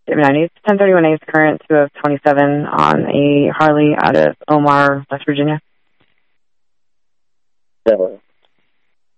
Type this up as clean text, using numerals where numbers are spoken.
90s, 1031 A's current 2 of 27 on a Harley out of Omar, West Virginia. So,